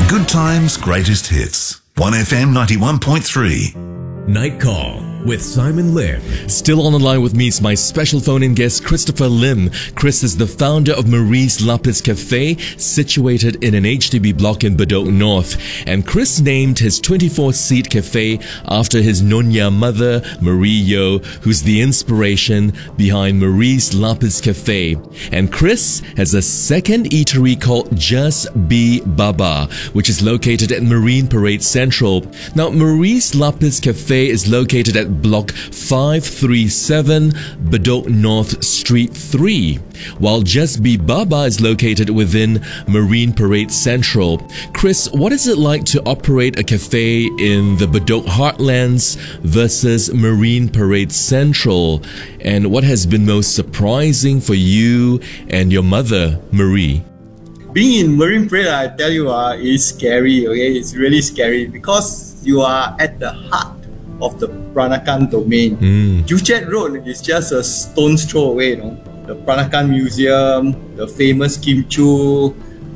Good times, greatest hits. 1FM 91.3. Night Call with Simon Lim. Still on the line with me is my special phone-in guest, Christopher Lim. Chris is the founder of Marie's Lapis Cafe, situated in an HDB block in Bedok North. And Chris named his 24-seat cafe after his Nyonya mother, Marie Yeoh, who's the inspiration behind Marie's Lapis Cafe. And Chris has a second eatery called Just Be Baba, which is located at Marine Parade Central. Now, Marie's Lapis Cafe is located at Block 537, Bedok North Street 3, while Just Be Baba is located within Marine Parade Central. Chris, what is it like to operate a cafe in the Bedok Heartlands versus Marine Parade Central? And what has been most surprising for you and your mother, Marie? Being in Marine Parade, I tell you, is scary, okay? It's really scary because you are at the heart of the Peranakan domain. Joo Chiat Road is just a stone's throw away, The Peranakan Museum, the famous Kim Chu,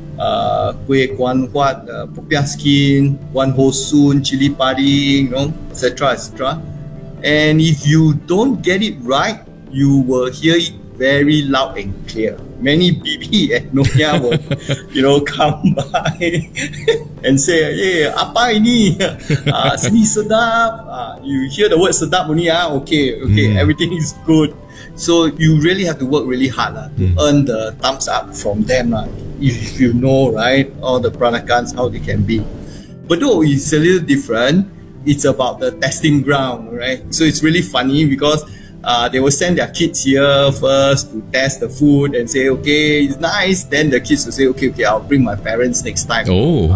Kueh Kuan Huat, Popiah Skin, Wan Ho Soon, Chili Padi, etc., etc. And if you don't get it right, you will hear it very loud and clear. Many BB and Nyonya will, come by and say, "Hey, apa ini? Sini sedap." You hear the word sedap only, okay, everything is good. So you really have to work really hard to earn the thumbs up from them. If you know, right, all the Peranakans, how they can be. Bedok is a little different. It's about the testing ground, right? So it's really funny because they will send their kids here first to test the food and say, okay, it's nice. Then the kids will say, okay, I'll bring my parents next time.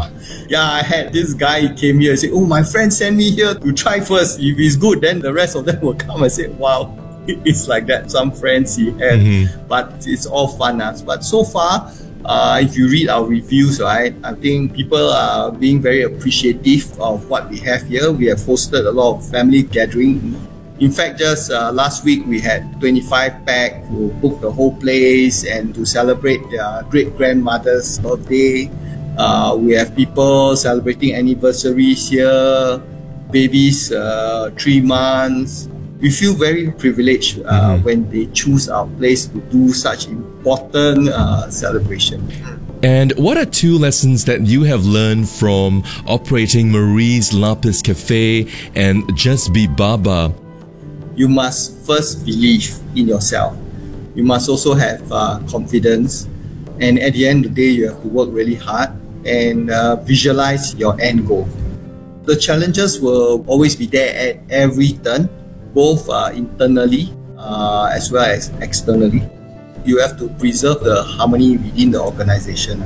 I had this guy came here and said, my friend sent me here to try first. If it's good, then the rest of them will come and say, wow, it's like that. Some friends he had, but it's all fun. But so far, if you read our reviews, right, I think people are being very appreciative of what we have here. We have hosted a lot of family gathering. In fact, just last week we had 25 pack who booked the whole place and to celebrate their great-grandmother's birthday. We have people celebrating anniversaries here, babies 3 months. We feel very privileged when they choose our place to do such important celebration. And what are 2 lessons that you have learned from operating Marie's Lapis Cafe and Just Be Baba? You must first believe in yourself. You must also have confidence. And at the end of the day, you have to work really hard and visualize your end goal. The challenges will always be there at every turn, both internally as well as externally. You have to preserve the harmony within the organization.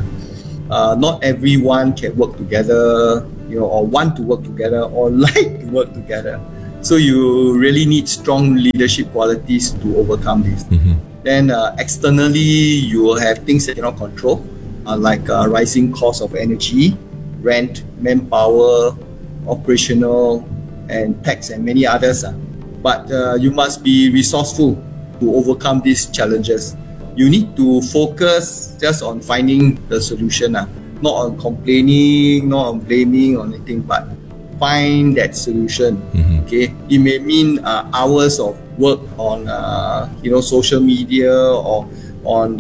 Not everyone can work together, or want to work together or like to work together. So you really need strong leadership qualities to overcome this. Then externally, you will have things that you cannot control, like rising cost of energy, rent, manpower, operational, and tax, and many others. But you must be resourceful to overcome these challenges. You need to focus just on finding the solution, not on complaining, not on blaming or anything, but find that solution. Okay, it may mean hours of work on social media or on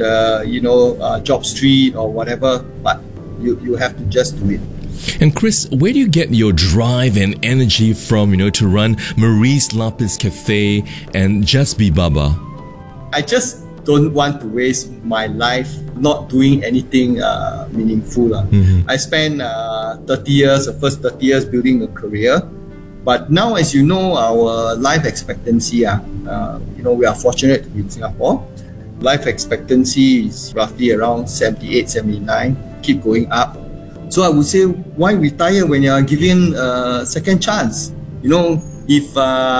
the job street or whatever, but you have to just do it. And Chris, where do you get your drive and energy from, to run Marie's Lapis Cafe and Just Be Baba? I just don't want to waste my life not doing anything meaningful. I spent the first 30 years building a career. But now, as you know, our life expectancy, we are fortunate to be in Singapore. Life expectancy is roughly around 78, 79, keep going up. So I would say, why retire when you are given a second chance? If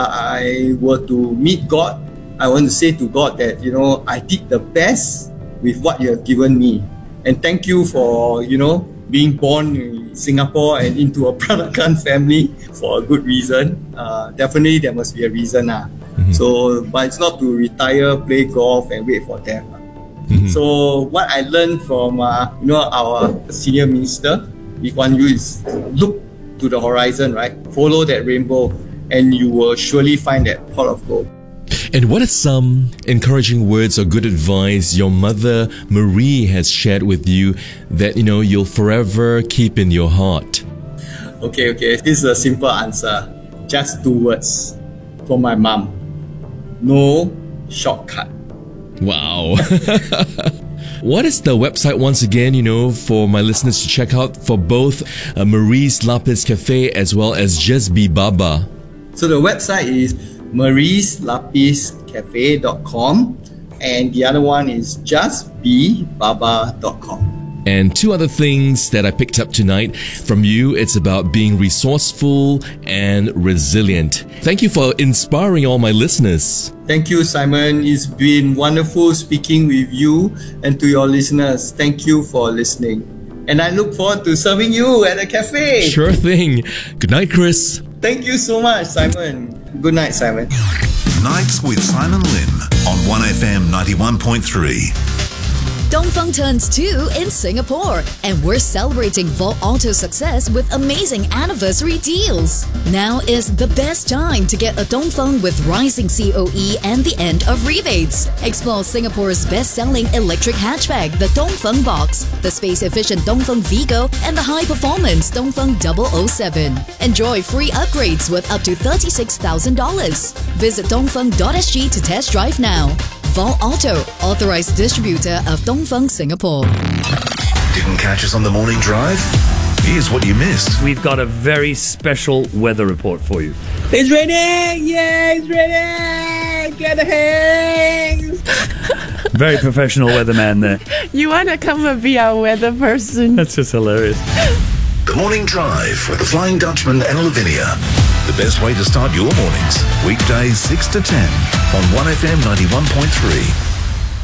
I were to meet God, I want to say to God that, I did the best with what you have given me. And thank you for, being born in Singapore and into a Peranakan family for a good reason. Definitely there must be a reason. So, but it's not to retire, play golf and wait for death. So what I learned from, our senior minister, Lee Kuan Yew is look to the horizon, right? Follow that rainbow, and you will surely find that pot of gold. And what are some encouraging words or good advice your mother, Marie, has shared with you that, you'll forever keep in your heart? Okay. This is a simple answer. Just 2 words from my mom. No shortcut. Wow. What is the website once again, for my listeners to check out for both Marie's Lapis Cafe as well as Just Be Baba? So the website is marieslapiscafe.com, and the other one is justbebaba.com. And 2 other things that I picked up tonight from you, it's about being resourceful and resilient. Thank you for inspiring all my listeners. Thank you, Simon. It's been wonderful speaking with you, and to your listeners, thank you for listening. And I look forward to serving you at a cafe. Sure thing. Good night, Chris. Thank you so much, Simon. Good night, Simon. Nights with Simon Lim on 1FM 91.3. Dongfeng turns 2 in Singapore, and we're celebrating Vault Auto's success with amazing anniversary deals. Now is the best time to get a Dongfeng with rising COE and the end of rebates. Explore Singapore's best-selling electric hatchback, the Dongfeng Box, the space-efficient Dongfeng Vigo, and the high-performance Dongfeng 007. Enjoy free upgrades with up to $36,000. Visit dongfeng.sg to test drive now. Vault Auto, authorized distributor of Dongfeng Singapore. Didn't catch us on the morning drive? Here's what you missed. We've got a very special weather report for you. It's raining! Yeah, it's raining! Get the hangs! Very professional weatherman there. You want to come and be our weather person? That's just hilarious. The Morning Drive with the Flying Dutchman and Lavinia. The best way to start your mornings. Weekdays 6 to 10 on 1FM 91.3.